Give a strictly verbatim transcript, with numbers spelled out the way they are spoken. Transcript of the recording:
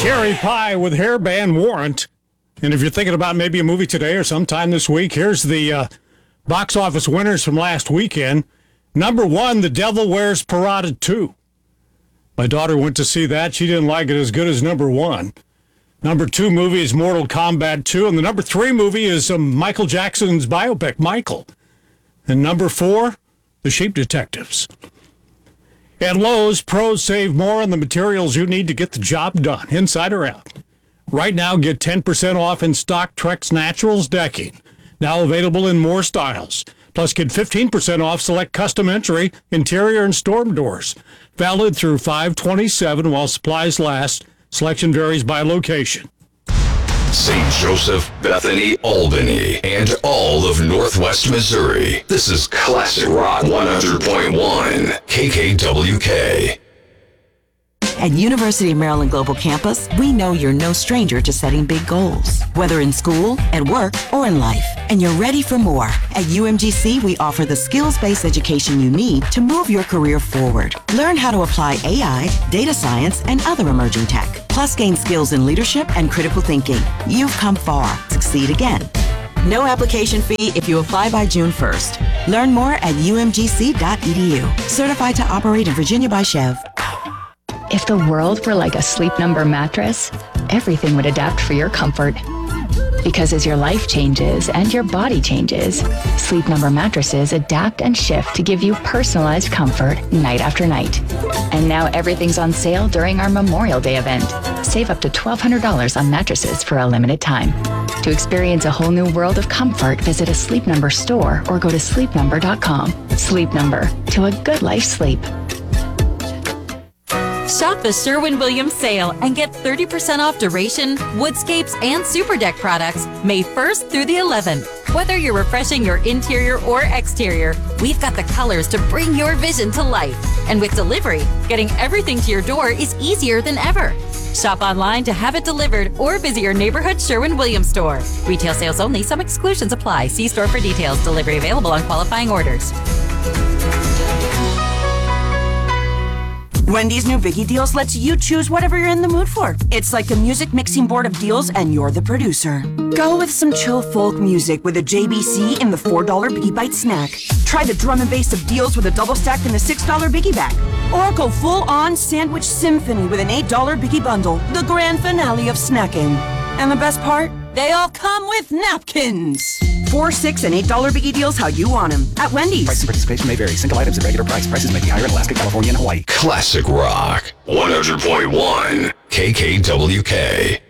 Cherry Pie with Hairband Warrant. And if you're thinking about maybe a movie today or sometime this week, here's the uh, box office winners from last weekend. Number one, The Devil Wears Prada two. My daughter went to see that. She didn't like it as good as number one. Number two movie is Mortal Kombat two. And the number three movie is um, Michael Jackson's biopic, Michael. And number four, The Sheep Detectives. At Lowe's, pros save more on the materials you need to get the job done, inside or out. Right now, get ten percent off in stock Trex Naturals decking. Now available in more styles. Plus, get fifteen percent off select custom entry, interior, and storm doors. Valid through five twenty-seven while supplies last. Selection varies by location. Saint Joseph, Bethany, Albany, and all of Northwest Missouri. This is Classic Rock one hundred point one, K K W K. At University of Maryland Global Campus, we know you're no stranger to setting big goals, whether in school, at work, or in life, and you're ready for more. At U M G C, we offer the skills-based education you need to move your career forward. Learn how to apply A I, data science, and other emerging tech, plus gain skills in leadership and critical thinking. You've come far. Succeed again. No application fee if you apply by June first. Learn more at U M G C dot E D U. Certified to operate in Virginia by Chev. If the world were like a Sleep Number mattress, everything would adapt for your comfort. Because as your life changes and your body changes, Sleep Number mattresses adapt and shift to give you personalized comfort night after night. And now everything's on sale during our Memorial Day event. Save up to twelve hundred dollars on mattresses for a limited time. To experience a whole new world of comfort, visit a Sleep Number store or go to sleep number dot com. Sleep Number, to a good life sleep. Shop the Sherwin-Williams sale and get thirty percent off Duration, Woodscapes, and Super Deck products May first through the eleventh. Whether you're refreshing your interior or exterior, we've got the colors to bring your vision to life. And with delivery, getting everything to your door is easier than ever. Shop online to have it delivered or visit your neighborhood Sherwin-Williams store. Retail sales only. Some exclusions apply. See store for details. Delivery available on qualifying orders. Wendy's new Biggie Deals lets you choose whatever you're in the mood for. It's like a music mixing board of deals and you're the producer. Go with some chill folk music with a J B C in the four dollar Biggie Bite snack. Try the drum and bass of deals with a double stack in the six dollar Biggie bag. Or go full-on sandwich symphony with an eight dollar Biggie bundle. The grand finale of snacking. And the best part? They all come with napkins. Four, six, and eight dollar Biggie Deals how you want them. At Wendy's. Price and participation may vary. Single items at regular price. Prices may be higher in Alaska, California, and Hawaii. Classic Rock one hundred point one, K K W K.